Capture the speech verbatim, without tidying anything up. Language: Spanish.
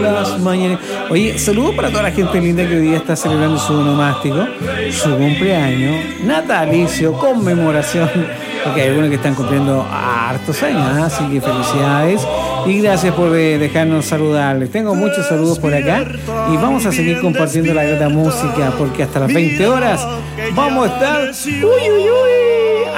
las mañanas. Oye, saludos para toda la gente linda que hoy día está celebrando su onomástico, su cumpleaños, natalicio, conmemoración, porque hay algunos que están cumpliendo hartos años, ¿eh? Así que felicidades y gracias por eh, dejarnos saludarles. Tengo muchos saludos por acá y vamos a seguir compartiendo la grata música porque hasta las veinte horas vamos a estar... Uy, uy, uy.